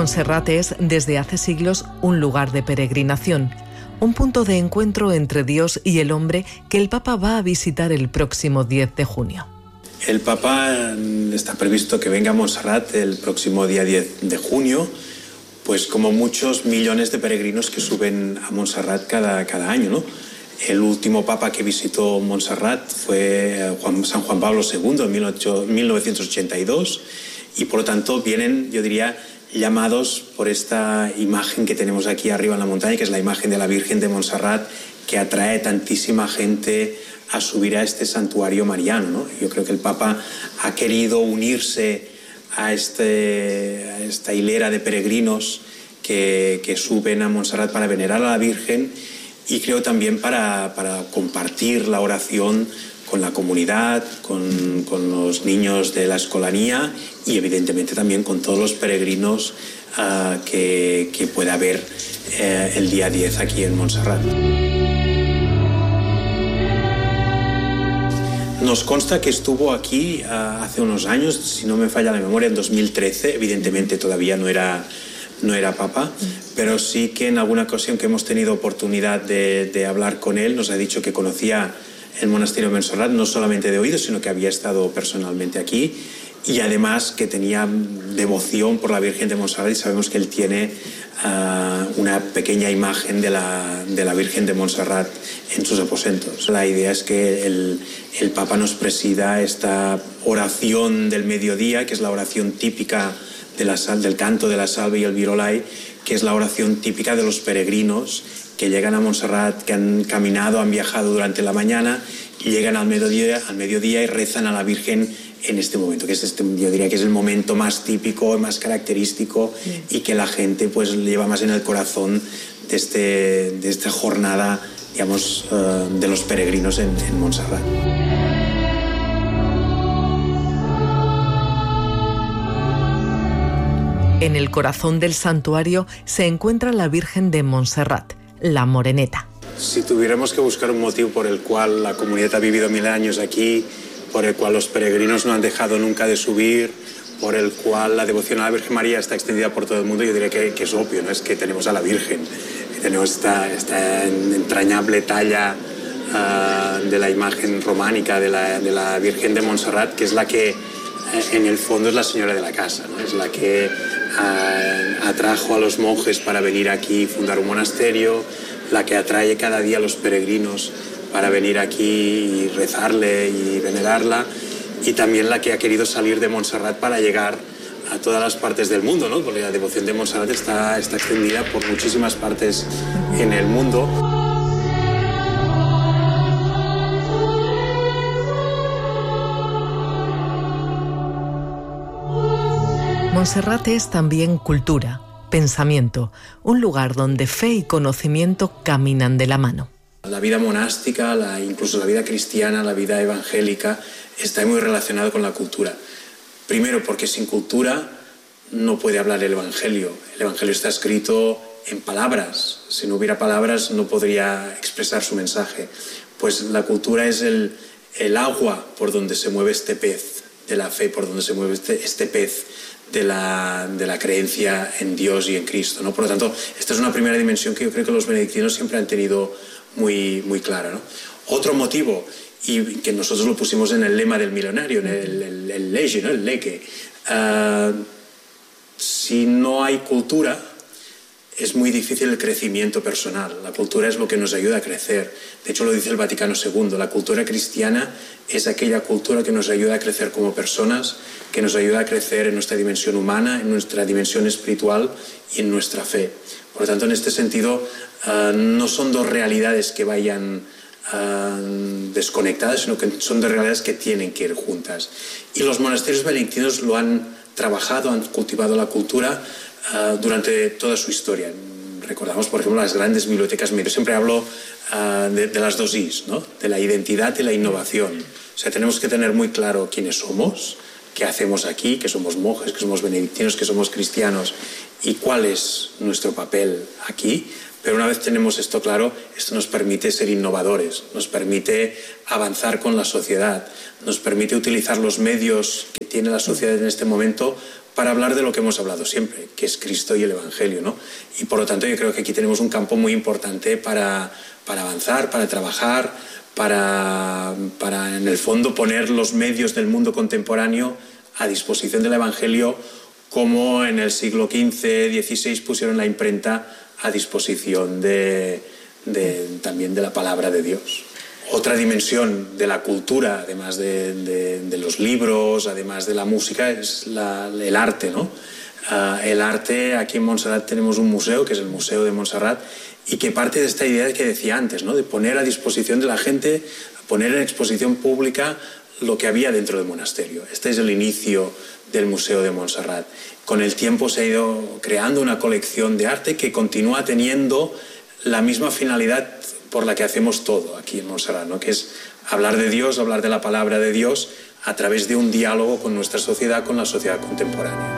Montserrat es, desde hace siglos, un lugar de peregrinación, un punto de encuentro entre Dios y el hombre que el Papa va a visitar el próximo 10 de junio. El Papa está previsto que venga a Montserrat el próximo día 10 de junio, pues como muchos millones de peregrinos que suben a Montserrat cada año, ¿no? El último Papa que visitó Montserrat fue San Juan Pablo II en 1982 y por lo tanto vienen, yo diría, llamados por esta imagen que tenemos aquí arriba en la montaña, que es la imagen de la Virgen de Montserrat, que atrae tantísima gente a subir a este santuario mariano, ¿no? Yo creo que el Papa ha querido unirse a esta hilera de peregrinos que suben a Montserrat para venerar a la Virgen y creo también para compartir la oración con la comunidad, con los niños de la escolanía y evidentemente también con todos los peregrinos que pueda haber el día 10 aquí en Montserrat. Nos consta que estuvo aquí hace unos años, si no me falla la memoria, en 2013, evidentemente todavía no era Papa, pero sí que en alguna ocasión que hemos tenido oportunidad de hablar con él, nos ha dicho que conocía el monasterio de Montserrat, no solamente de oído, sino que había estado personalmente aquí y además que tenía devoción por la Virgen de Montserrat y sabemos que él tiene una pequeña imagen de la Virgen de Montserrat en sus aposentos. La idea es que el Papa nos presida esta oración del mediodía, que es la oración típica del canto de la salve y el virolai, que es la oración típica de los peregrinos que llegan a Montserrat, que han caminado, han viajado durante la mañana y llegan al mediodía y rezan a la Virgen en este momento, que es yo diría que es el momento más típico, más característico y que la gente pues lleva más en el corazón de esta jornada, digamos, de los peregrinos en Montserrat. En el corazón del santuario se encuentra la Virgen de Montserrat, la Moreneta. Si tuviéramos que buscar un motivo por el cual la comunidad ha vivido 1000 años aquí, por el cual los peregrinos no han dejado nunca de subir, por el cual la devoción a la Virgen María está extendida por todo el mundo, yo diría que es obvio, ¿no? Es que tenemos a la Virgen, tenemos esta entrañable talla de la imagen románica de la Virgen de Montserrat, que es la que en el fondo es la señora de la casa, ¿no? Es la que atrajo a los monjes para venir aquí y fundar un monasterio, la que atrae cada día a los peregrinos para venir aquí y rezarle y venerarla, y también la que ha querido salir de Montserrat para llegar a todas las partes del mundo, ¿no? Porque la devoción de Montserrat está extendida por muchísimas partes en el mundo. Montserrat es también cultura, pensamiento, un lugar donde fe y conocimiento caminan de la mano. La vida monástica, incluso la vida cristiana, la vida evangélica, está muy relacionada con la cultura. Primero, porque sin cultura no puede hablar el Evangelio. El Evangelio está escrito en palabras. Si no hubiera palabras, no podría expresar su mensaje. Pues la cultura es el agua por donde se mueve este pez de la fe, por donde se mueve este pez de la creencia en Dios y en Cristo, ¿no? Por lo tanto, esta es una primera dimensión que yo creo que los benedictinos siempre han tenido muy, muy clara, ¿no? Otro motivo, y que nosotros lo pusimos en el lema del milenario, en el lege, ¿no? El leke. Si no hay cultura, es muy difícil el crecimiento personal. La cultura es lo que nos ayuda a crecer. De hecho, lo dice el Vaticano II. La cultura cristiana es aquella cultura que nos ayuda a crecer como personas, que nos ayuda a crecer en nuestra dimensión humana, en nuestra dimensión espiritual y en nuestra fe. Por lo tanto, en este sentido, no son dos realidades que vayan desconectadas, sino que son dos realidades que tienen que ir juntas. Y los monasterios benedictinos lo han trabajado, han cultivado la cultura durante toda su historia. Recordamos, por ejemplo, las grandes bibliotecas. Yo siempre hablo de las dos I's, ¿no? De la identidad y la innovación. O sea, tenemos que tener muy claro quiénes somos, qué hacemos aquí, que somos monjes, que somos benedictinos, que somos cristianos y cuál es nuestro papel aquí. Pero una vez tenemos esto claro, esto nos permite ser innovadores, nos permite avanzar con la sociedad, nos permite utilizar los medios que tiene la sociedad en este momento para hablar de lo que hemos hablado siempre, que es Cristo y el Evangelio, ¿no? Y por lo tanto yo creo que aquí tenemos un campo muy importante para avanzar, para trabajar, para en el fondo poner los medios del mundo contemporáneo a disposición del Evangelio, como en el siglo XV, XVI pusieron la imprenta a disposición también de la palabra de Dios. Otra dimensión de la cultura, además de los libros, además de la música, es el arte, ¿no? El arte, aquí en Montserrat tenemos un museo, que es el Museo de Montserrat, y que parte de esta idea que decía antes, ¿no? De poner a disposición de la gente, poner en exposición pública lo que había dentro del monasterio. Este es el inicio del Museo de Montserrat. Con el tiempo se ha ido creando una colección de arte que continúa teniendo la misma finalidad por la que hacemos todo aquí en Montserrat, ¿no? Que es hablar de Dios, hablar de la palabra de Dios a través de un diálogo con nuestra sociedad, con la sociedad contemporánea.